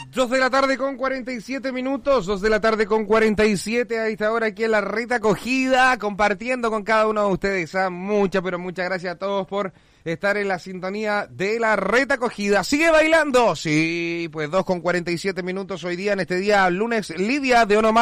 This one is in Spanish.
2 de la tarde con 47 minutos, 2 de la tarde con 47 a esta hora aquí en la Reta Acogida, compartiendo con cada uno de ustedes. Muchas, pero muchas gracias a todos por estar en la sintonía de la Reta Acogida. ¿Sigue bailando? Sí, pues 2 con 47 minutos hoy día, en este día lunes, Lidia de Onomás.